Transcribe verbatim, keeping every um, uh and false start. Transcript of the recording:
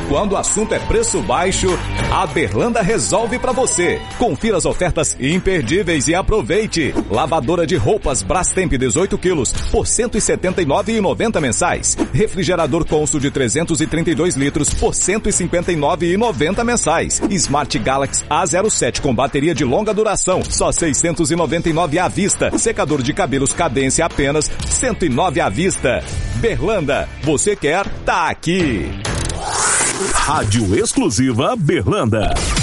quando o assunto é preço baixo, a Berlanda resolve pra você. Confira as ofertas imperdíveis e aproveite. Lavadora de roupas Brastemp dezoito quilos por cento e setenta e nove reais e noventa centavos mensais. Refrigerador Consul de trezentos e trinta e dois litros por cento e cinquenta e nove reais e noventa centavos mensais. Smart Galaxy A zero sete com bateria de longa duração, só seiscentos e noventa e nove reais à vista. Secador de cabelos Cadência apenas cento e nove reais à vista. Berlanda, você quer? Tá aqui. Rádio exclusiva Berlanda.